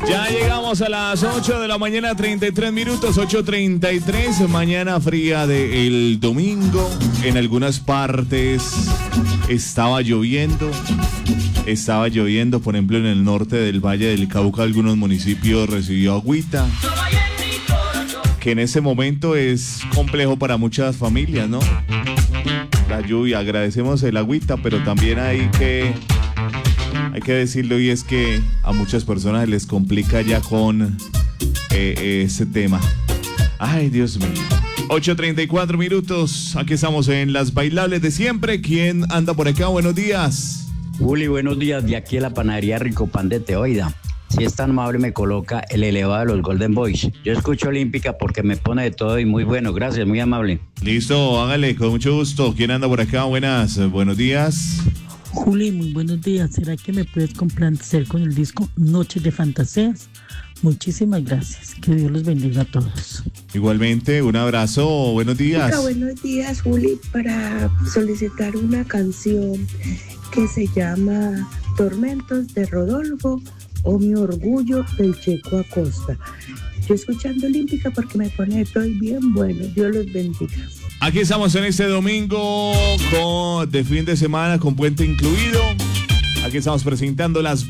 Ya llegamos a las 8 de la mañana, 33 minutos, 8:33, mañana fría del domingo. En algunas partes estaba lloviendo, por ejemplo en el norte del Valle del Cauca algunos municipios recibió agüita, que en ese momento es complejo para muchas familias, ¿no? La lluvia, agradecemos el agüita, pero también hay que decirlo, y es que a muchas personas les complica ya con ese tema. Ay, Dios mío. 8:34 minutos, aquí estamos en las bailables de siempre. ¿Quién anda por acá? Buenos días. Juli, buenos días, de aquí a la panadería Rico Pan de Teoida. Si es tan amable, me coloca el elevado de los Golden Boys. Yo escucho Olímpica porque me pone de todo y muy bueno, gracias, muy amable. Listo, hágale, con mucho gusto. ¿Quién anda por acá? Buenos días. Juli, muy buenos días. ¿Será que me puedes complacer con el disco Noches de Fantasías? Muchísimas gracias. Que Dios los bendiga a todos. Igualmente, un abrazo. Buenos días. Buenos días, Juli, para solicitar una canción que se llama Tormentos de Rodolfo o Mi Orgullo del Checo Acosta. Yo escuchando Olímpica porque me pone todo bien bueno. Dios los bendiga. Aquí estamos en este domingo de fin de semana con puente incluido. Aquí estamos presentando las